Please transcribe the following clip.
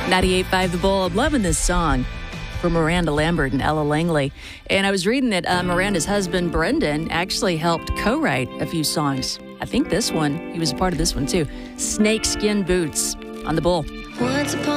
98.5 The Bull. I'm loving this song from Miranda Lambert and Ella Langley. And I was reading that Miranda's husband, Brendan, actually helped co-write a few songs. I think this one, he was a part of this one too. Snakeskin Boots on The Bull. Once upon